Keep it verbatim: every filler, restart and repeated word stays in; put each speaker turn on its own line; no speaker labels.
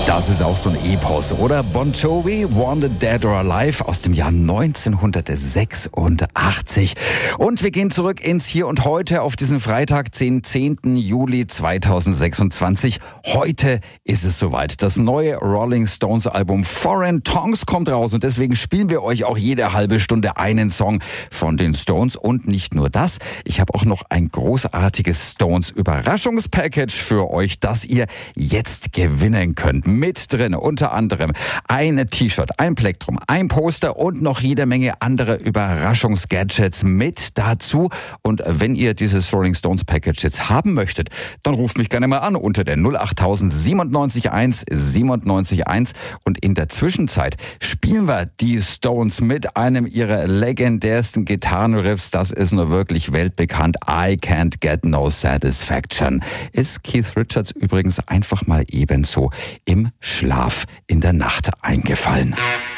Das ist auch so ein Epos, oder? Bon Jovi, Wanted Dead or Alive aus dem Jahr neunzehnhundertsechsundachtzig. Und wir gehen zurück ins Hier und Heute auf diesen Freitag, den zehnten Juli zweitausendsechsundzwanzig. Heute ist es soweit. Das neue Rolling Stones Album Foreign Tongues kommt raus und deswegen spielen wir euch auch jede halbe Stunde einen Song von den Stones. Und nicht nur das, ich habe auch noch ein großartiges Stones Überraschungspackage für euch, das ihr jetzt gewinnen könnt. Mit drin unter anderem ein T-Shirt, ein Plektrum, ein Poster und noch jede Menge andere Überraschungsgadgets mit dazu. Und wenn ihr dieses Rolling Stones Package jetzt haben möchtet, dann ruft mich gerne mal an unter der null acht null null neun sieben eins sieben neun eins. Und in der Zwischenzeit spielen wir die Stones mit einem ihrer legendärsten Gitarrenriffs. Das ist nur wirklich weltbekannt. I Can't Get No Satisfaction. Ist Keith Richards übrigens einfach mal ebenso im Schlaf in der Nacht eingefallen.